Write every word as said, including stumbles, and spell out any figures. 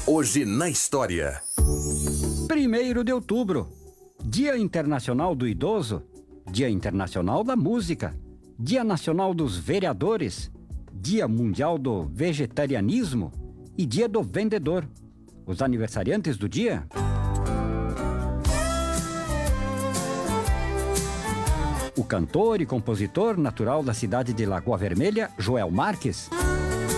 Hoje na história. Primeiro de outubro, Dia Internacional do Idoso, Dia Internacional da Música, Dia Nacional dos Vereadores, Dia Mundial do Vegetarianismo e Dia do Vendedor. Os aniversariantes do dia: o cantor e compositor natural da cidade de Lagoa Vermelha, Joel Marques.